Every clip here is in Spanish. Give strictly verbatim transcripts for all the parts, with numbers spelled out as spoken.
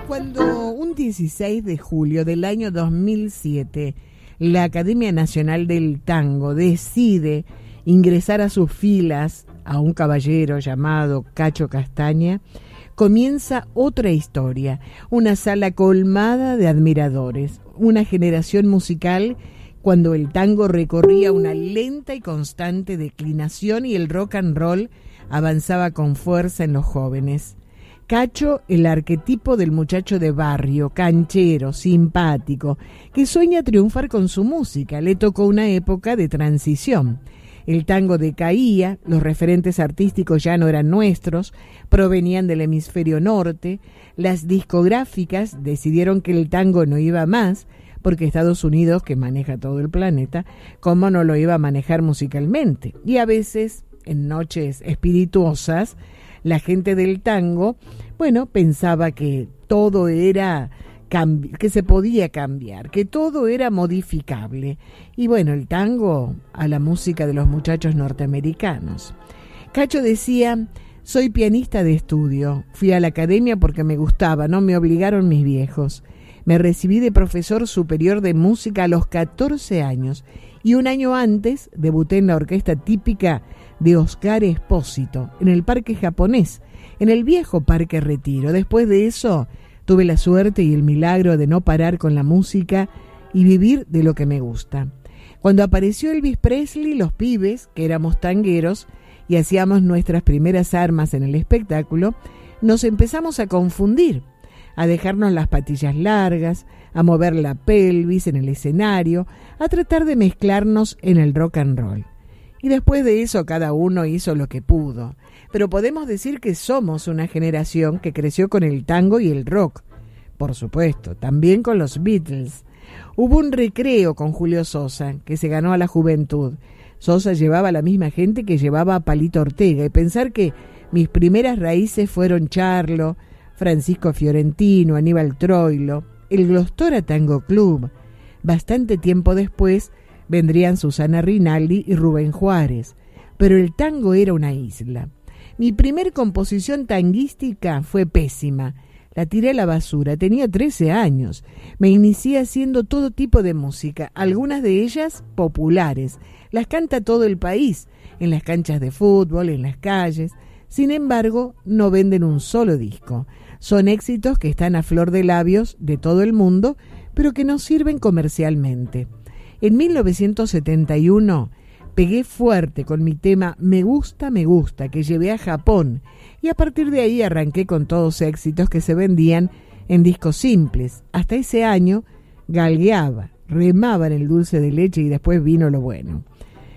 Cuando un dieciséis de julio del año dos mil siete la Academia Nacional del Tango decide ingresar a sus filas a un caballero llamado Cacho Castaña, comienza otra historia, una sala colmada de admiradores, una generación musical cuando el tango recorría una lenta y constante declinación y el rock and roll avanzaba con fuerza en los jóvenes. Cacho, el arquetipo del muchacho de barrio, canchero, simpático, que sueña triunfar con su música. Le tocó una época de transición. El tango decaía, los referentes artísticos ya no eran nuestros, provenían del hemisferio norte, las discográficas decidieron que el tango no iba más, porque Estados Unidos, que maneja todo el planeta, cómo no lo iba a manejar musicalmente. Y a veces, en noches espirituosas, la gente del tango, bueno, pensaba que todo era, cambi- que se podía cambiar, que todo era modificable. Y bueno, el tango a la música de los muchachos norteamericanos. Cacho decía, soy pianista de estudio, fui a la academia porque me gustaba, no me obligaron mis viejos. Me recibí de profesor superior de música a los catorce años y un año antes debuté en la orquesta típica de Oscar Espósito, en el Parque Japonés, en el viejo Parque Retiro. Después de eso, tuve la suerte y el milagro de no parar con la música y vivir de lo que me gusta. Cuando apareció Elvis Presley, los pibes, que éramos tangueros y hacíamos nuestras primeras armas en el espectáculo, nos empezamos a confundir, a dejarnos las patillas largas, a mover la pelvis en el escenario, a tratar de mezclarnos en el rock and roll. Y después de eso cada uno hizo lo que pudo. Pero podemos decir que somos una generación que creció con el tango y el rock. Por supuesto, también con los Beatles. Hubo un recreo con Julio Sosa, que se ganó a la juventud. Sosa llevaba a la misma gente que llevaba a Palito Ortega. Y pensar que mis primeras raíces fueron Charlo, Francisco Fiorentino, Aníbal Troilo, el Glostora Tango Club. Bastante tiempo después vendrían Susana Rinaldi y Rubén Juárez, pero el tango era una isla. Mi primer composición tanguística fue pésima, la tiré a la basura, tenía trece años, me inicié haciendo todo tipo de música, algunas de ellas populares, las canta todo el país, en las canchas de fútbol, en las calles, sin embargo no venden un solo disco, son éxitos que están a flor de labios de todo el mundo, pero que no sirven comercialmente. En mil novecientos setenta y uno pegué fuerte con mi tema Me gusta, me gusta, que llevé a Japón, y a partir de ahí arranqué con todos éxitos que se vendían en discos simples. Hasta ese año galgueaba, remaba en el dulce de leche y después vino lo bueno.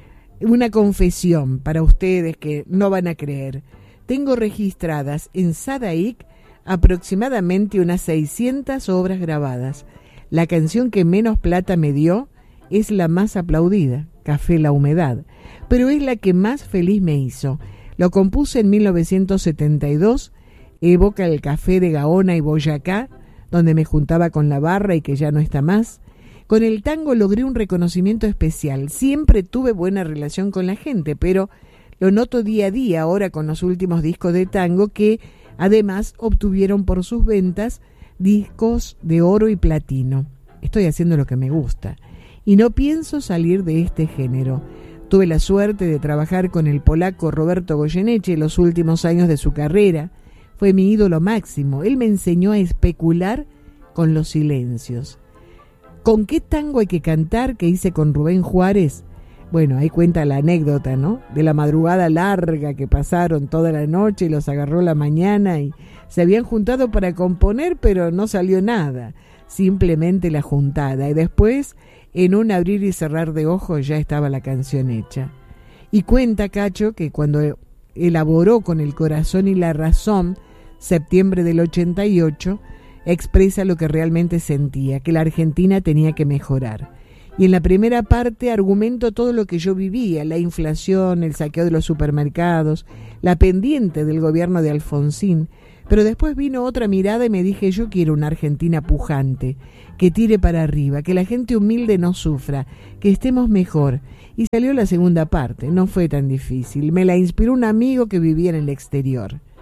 Una confesión para ustedes que no van a creer. Tengo registradas en Sadaic aproximadamente unas seiscientas obras grabadas. La canción que menos plata me dio es la más aplaudida, Café la Humedad, pero es la que más feliz me hizo. Lo compuse en mil novecientos setenta y dos, evoca el café de Gaona y Boyacá, donde me juntaba con la barra y que ya no está más. Con el tango logré un reconocimiento especial. Siempre tuve buena relación con la gente, pero lo noto día a día ahora con los últimos discos de tango que, además, obtuvieron por sus ventas discos de oro y platino. Estoy haciendo lo que me gusta. Y no pienso salir de este género. Tuve la suerte de trabajar con el polaco Roberto Goyeneche en los últimos años de su carrera. Fue mi ídolo máximo. Él me enseñó a especular con los silencios. ¿Con qué tango hay que cantar que hice con Rubén Juárez? Bueno, ahí cuenta la anécdota, ¿no? De la madrugada larga que pasaron toda la noche y los agarró la mañana y se habían juntado para componer, pero no salió nada. Simplemente la juntada. Y después, en un abrir y cerrar de ojos, ya estaba la canción hecha. Y cuenta Cacho que cuando elaboró con el corazón y la razón, septiembre del ochenta y ocho, expresa lo que realmente sentía, que la Argentina tenía que mejorar. Y en la primera parte argumento todo lo que yo vivía, la inflación, el saqueo de los supermercados, la pendiente del gobierno de Alfonsín. Pero después vino otra mirada y me dije, yo quiero una Argentina pujante, que tire para arriba, que la gente humilde no sufra, que estemos mejor. Y salió la segunda parte, no fue tan difícil. Me la inspiró un amigo que vivía en el exterior.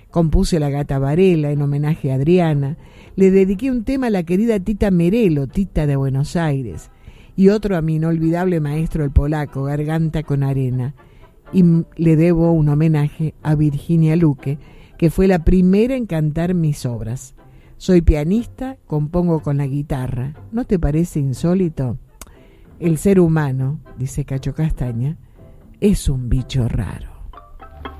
Compuse La Gata Varela en homenaje a Adriana. Le dediqué un tema a la querida Tita Merelo, Tita de Buenos Aires, y otro a mi inolvidable maestro el polaco, Garganta con Arena. Y le debo un homenaje a Virginia Luque, que fue la primera en cantar mis obras. Soy pianista, compongo con la guitarra. ¿No te parece insólito? El ser humano, dice Cacho Castaña, es un bicho raro.